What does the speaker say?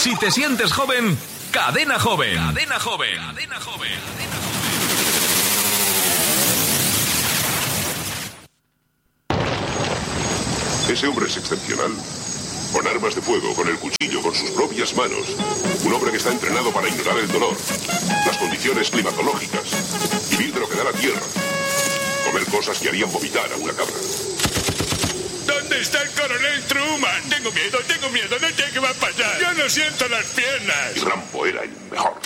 Si te sientes joven, Cadena Joven. Cadena Joven. Cadena Joven. Ese hombre es excepcional. Con armas de fuego, con el cuchillo, con sus propias manos. Un hombre que está entrenado para ignorar el dolor, las condiciones climatológicas, vivir de lo que da la tierra, comer cosas que harían vomitar a una cabra. ¿Dónde está el coronel Truman? Tengo miedo, no sé qué va a pasar. Yo no siento las piernas. Y Rambo era el mejor.